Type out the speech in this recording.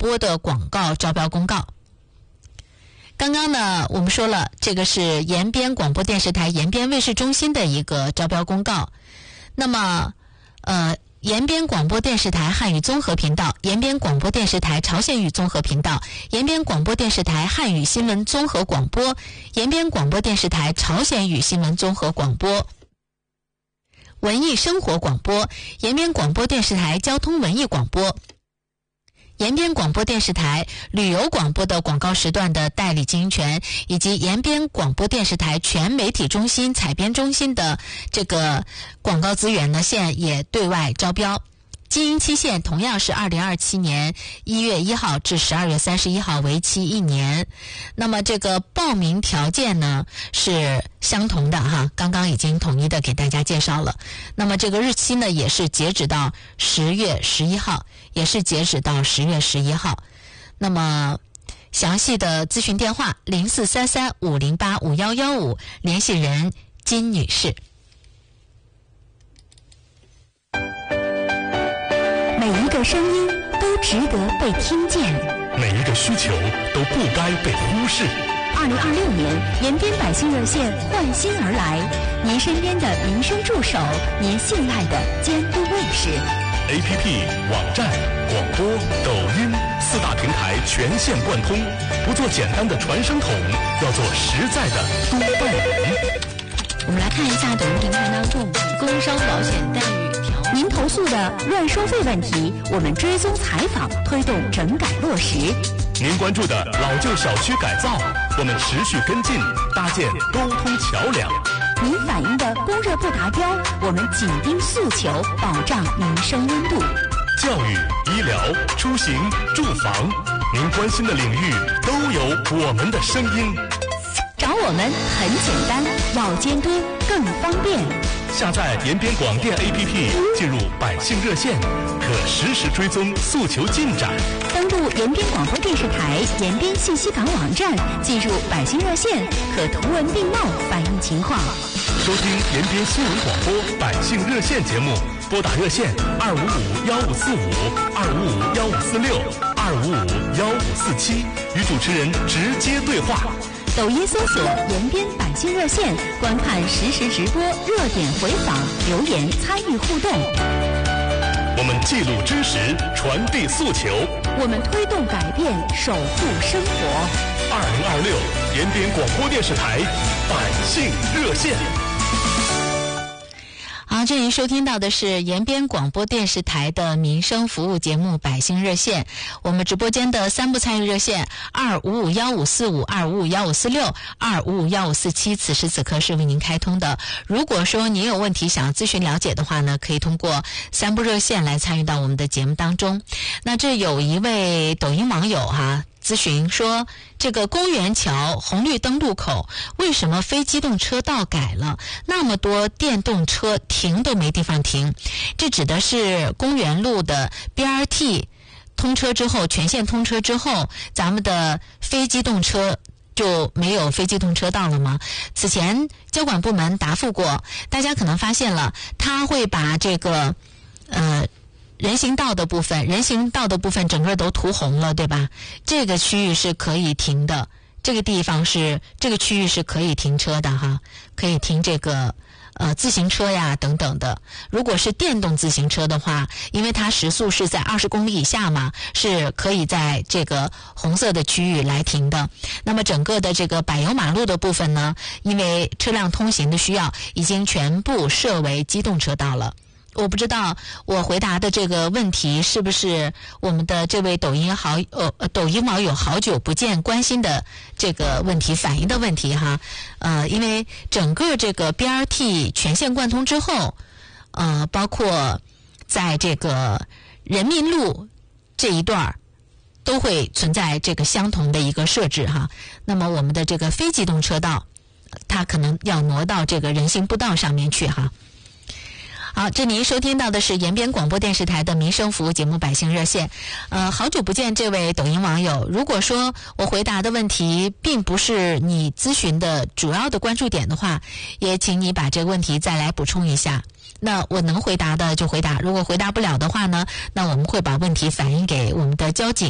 播的广告招标公告。刚刚呢，我们说了，这个是延边广播电视台延边卫视中心的一个招标公告。那么，延边广播电视台汉语综合频道、延边广播电视台朝鲜语综合频道、延边广播电视台汉语新闻综合广播、延边广播电视台朝鲜语新闻综合广播、文艺生活广播、延边广播电视台交通文艺广播、延边广播电视台旅游广播的广告时段的代理经营权，以及延边广播电视台全媒体中心采编中心的这个广告资源呢，现也对外招标。经营期限同样是2027年1月1号至12月31号，为期1年。那么这个报名条件呢是相同的哈，刚刚已经统一的给大家介绍了。那么这个日期呢也是截止到10月11号，也是截止到10月11号。那么详细的咨询电话0433508515，联系人金女士。 每一个声音都值得被听见， 每一个需求都不该被忽视。 2026年，延边百姓热线换新而来，您身边的民生助手，您信赖的监督卫士。 APP、网站、广播、抖音4大平台全线贯通，不做简单的传声筒，要做实在的督办人。 我们来看一下抖音平台当中工伤保险待遇条。 您投诉的乱收费问题，我们追踪采访，推动整改落实。 您关注的老旧小区改造，我们持续跟进，搭建沟通桥梁。 您反映的供热不达标，我们紧盯诉求，保障民生温度。 教育、医疗、出行、住房，您关心的领域都有我们的声音。 找我们很简单，要监督更方便。 下载延边广电 APP， 进入百姓热线，可实时追踪诉求进展。 登录延边广播电视台延边信息港网站，进入百姓热线，可图文并茂反映情况。 收听延边新闻广播百姓热线节目，拨打热线255-1545、255-1546、255-1547，与主持人直接对话。 抖音搜索延边百姓热线，观看实时直播、热点回访、留言参与互动。 我们记录知识，传递诉求， 我们推动改变，守护生活。 2026延边广播电视台百姓热线。 好，这里收听到的是延边广播电视台的民生服务节目《百姓热线》，我们直播间的3部参与热线255-1545、255-1546、255-1547，此时此刻是为您开通的。如果说您有问题想要咨询了解的话呢，可以通过3部热线来参与到我们的节目当中。那这有一位抖音网友咨询说，这个公园桥红绿灯路口为什么非机动车道改了，那么多电动车停都没地方停？这指的是公园路的 BRT 通车之后，全线通车之后，咱们的非机动车就没有非机动车道了吗？此前交管部门答复过，大家可能发现了，他会把这个人行道的部分整个都涂红了，对吧？这个区域是可以停的，这个区域是可以停车的哈，可以停这个自行车呀等等的。如果是电动自行车的话，因为它时速是在20公里以下嘛，是可以在这个红色的区域来停的。那么整个的这个柏油马路的部分呢，因为车辆通行的需要，已经全部设为机动车道了。我不知道我回答的这个问题是不是我们的这位抖音网友好久不见关心的这个问题反映的问题哈。因为整个这个 BRT 全线贯通之后，包括在这个人民路这一段都会存在这个相同的一个设置哈。那么我们的这个非机动车道，它可能要挪到这个人行步道上面去哈。好，这您收听到的是延边广播电视台的民生服务节目《百姓热线》。好久不见，这位抖音网友，如果说我回答的问题并不是你咨询的主要的关注点的话，也请你把这个问题再来补充一下。那我能回答的就回答，如果回答不了的话呢，那我们会把问题反映给我们的交警。